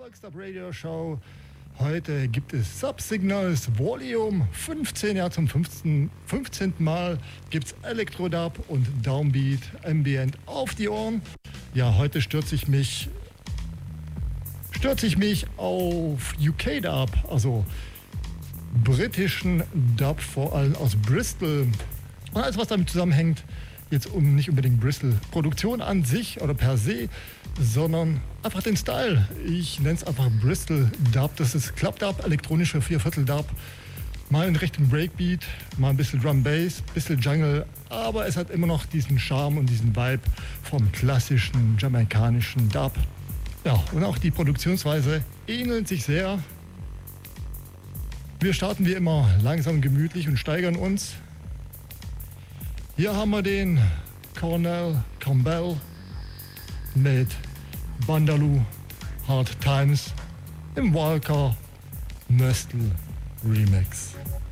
Volksdub Radio Show. Heute gibt es Subsignals Volume 15. Ja, zum 15. Mal gibt es Elektrodub und Downbeat Ambient auf die Ohren. Ja, heute stürze ich mich auf UK Dub, also britischen Dub, vor allem aus Bristol. Und alles, was damit zusammenhängt, jetzt nicht unbedingt Bristol Produktion an sich oder per se, sondern einfach den Style. Ich nenne es einfach Bristol Dub. Das ist Club Dub, elektronischer Vierviertel Dub. Mal in Richtung Breakbeat, mal ein bisschen Drum Bass, ein bisschen Jungle, aber es hat immer noch diesen Charme und diesen Vibe vom klassischen jamaikanischen Dub. Ja, und auch die Produktionsweise ähnelt sich sehr. Wir starten wie immer langsam gemütlich und steigern uns. Hier haben wir den Cornell Campbell mit Bandaloo Hard Times im Walker Möstl Remix.